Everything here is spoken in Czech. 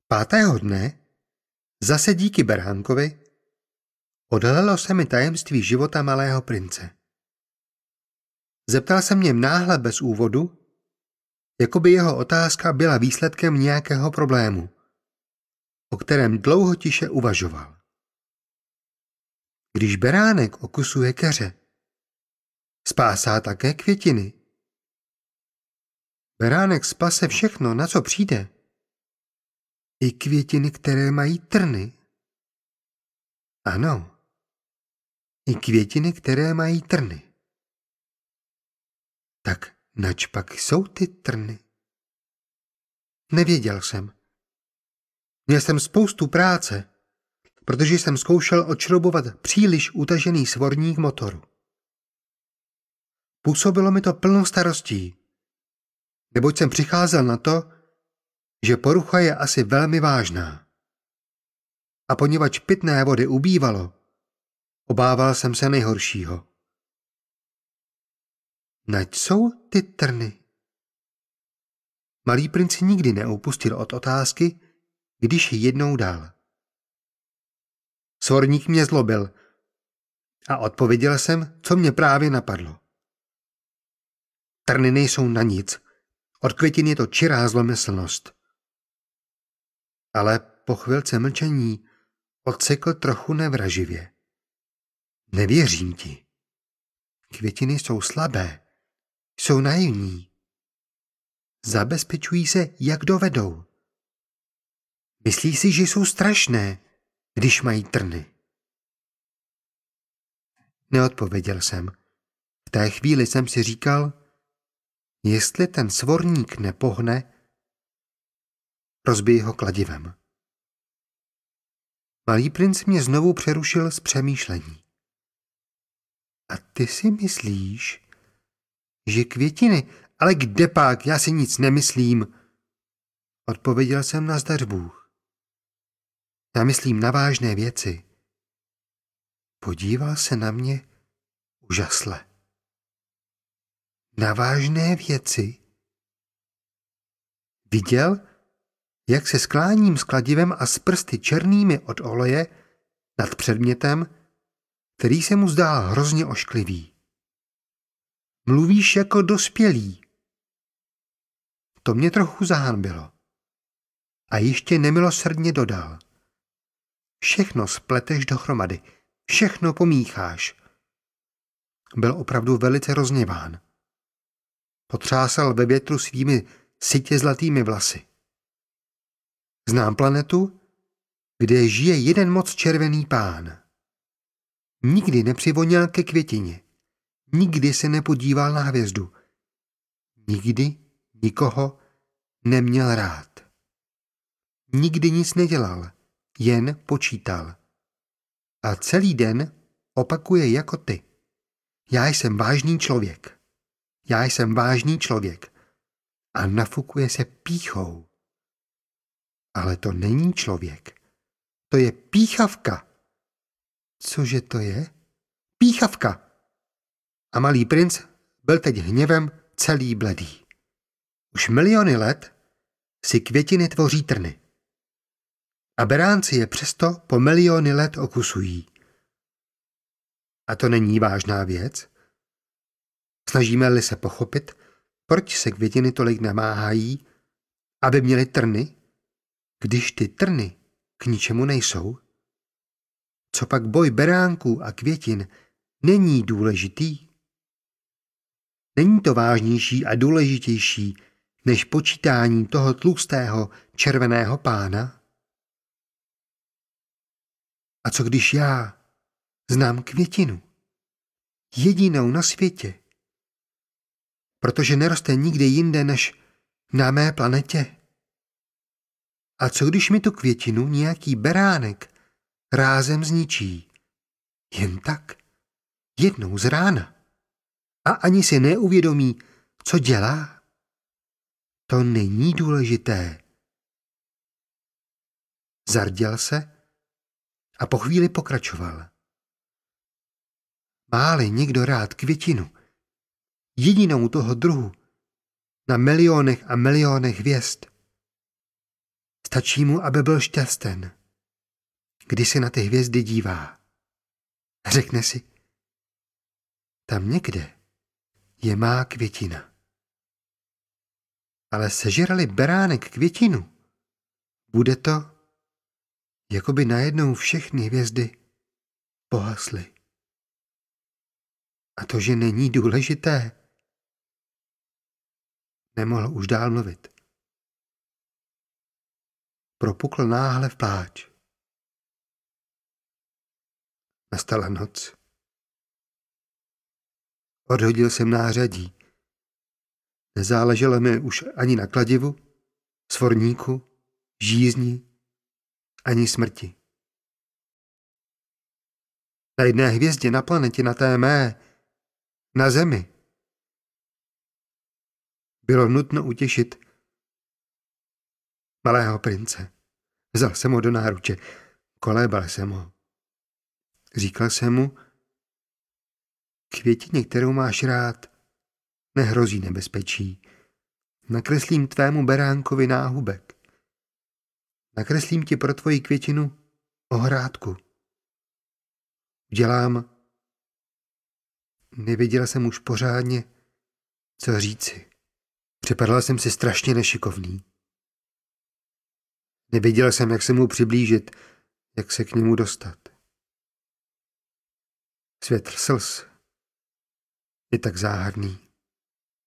Pátého dne, zase díky beránkovi, odhalilo se mi tajemství života malého prince. Zeptal se mě náhle bez úvodu, jako by jeho otázka byla výsledkem nějakého problému, o kterém dlouho tiše uvažoval. Když beránek okusuje keře, spásá také květiny. Beránek spase všechno, na co přijde. I květiny, které mají trny. Ano, i květiny, které mají trny. Tak nač pak jsou ty trny? Nevěděl jsem. Měl jsem spoustu práce, protože jsem zkoušel odšroubovat příliš utažený svorník motoru. Působilo mi to plnou starostí, neboť jsem přicházel na to, že porucha je asi velmi vážná. A poněvadž pitné vody ubývalo, obával jsem se nejhoršího. Nač jsou ty trny? Malý princ nikdy neupustil od otázky, když ji jednou dal. Svorník mě zlobil a odpověděl jsem, co mě právě napadlo. Trny nejsou na nic, od květin je to čirá zlomyslnost. Ale po chvilce mlčení odsekl trochu nevraživě. Nevěřím ti. Květiny jsou slabé, jsou naivní. Zabezpečují se, jak dovedou. Myslí si, že jsou strašné, když mají trny. Neodpověděl jsem. V té chvíli jsem si říkal, jestli ten svorník nepohne, rozbij ho kladivem. Malý princ mě znovu přerušil z přemýšlení. A ty si myslíš, že květiny, ale kde pak, já si nic nemyslím. Odpověděl jsem na zdař Bůh. Já myslím na vážné věci. Podíval se na mě úžasle. Na vážné věci? Viděl, jak se skláním s kladivem a s prsty černými od oleje nad předmětem, který se mu zdál hrozně ošklivý. Mluvíš jako dospělý. To mě trochu zahanbilo. A ještě nemilosrdně dodal. Všechno spleteš dohromady, všechno pomícháš. Byl opravdu velice rozněván. Potřásal ve větru svými sytě zlatými vlasy. Znám planetu, kde žije jeden moc červený pán. Nikdy nepřivonil ke květině. Nikdy se nepodíval na hvězdu. Nikdy nikoho neměl rád. Nikdy nic nedělal, jen počítal. A celý den opakuje jako ty. Já jsem vážný člověk. Já jsem vážný člověk. A nafukuje se pýchou. Ale to není člověk. To je píchavka. Cože to je? Píchavka. A malý princ byl teď hněvem celý bledý. Už miliony let si květiny tvoří trny. A beránci je přesto po miliony let okusují. A to není vážná věc? Snažíme-li se pochopit, proč se květiny tolik namáhají, aby měly trny, když ty trny k ničemu nejsou? Co pak boj beránků a květin není důležitý? Není to vážnější a důležitější než počítání toho tlustého červeného pána? A co když já znám květinu? Jedinou na světě. Protože neroste nikde jinde než na mé planetě. A co když mi tu květinu nějaký beránek rázem zničí? Jen tak, jednou z rána. A ani si neuvědomí, co dělá? To není důležité. Zarděl se a po chvíli pokračoval. Má-li někdo rád květinu, jedinou toho druhu, na milionech a milionech hvězd, Stačí mu, aby byl šťasten, když se na ty hvězdy dívá. Řekne si, tam někde je má květina. Ale sežrali beránek květinu, bude to, jako by najednou všechny hvězdy pohasly. A to, že není důležité, nemohl už dál mluvit. Propukl náhle v pláč. Nastala noc. Odhodil jsem nářadí. Nezáleželo mi už ani na kladivu, svorníku, žízni, ani smrti. Na jedné hvězdě na planetě, na té mé, na Zemi, bylo nutno utěšit malého prince. Vzal jsem ho do náruče, kolébal jsem ho. Říkal jsem mu, květině, kterou máš rád, nehrozí nebezpečí. Nakreslím tvému beránkovi náhubek. Nakreslím ti pro tvoji květinu ohrádku. Udělám. Nevěděl jsem už pořádně, co říci. Připadal jsem si strašně nešikovný. Nevěděl jsem, jak se mu přiblížit, jak se k němu dostat. Svět slz je tak záhadný.